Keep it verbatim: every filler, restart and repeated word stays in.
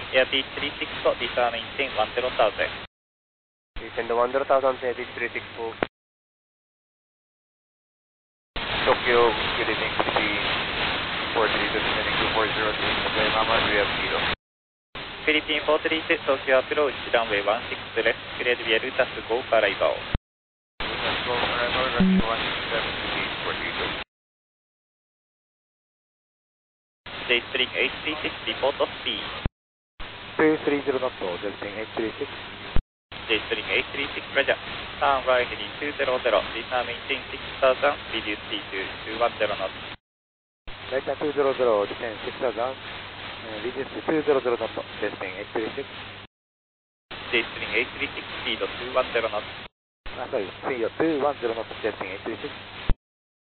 Air Beach three six four, disarm maintain one zero thousand. Descend one zero thousand, Air Beach three six four. Tokyo, good evening, C D four three two, descending two four zero, runway Mama, we have zero. Philippine four three two, Tokyo approach, runway one six left, grade V L, task go for arrival. Let's go for arrival, runway one six seven, C D four three two. J-String eight three six, report of speed. two three zero knot, J-String eight three six. J-String eight three six, roger. Turn right heading two zero zero, disarm maintain six thousand, reduce T two two one zero knots. Right now two zero zero, descend six thousand, uh, reduce to two zero zero knot, J-String eight three six. J-String eight three six, speed two one zero knots. Ah, sorry, speed two one zero knot, J-String eight three six.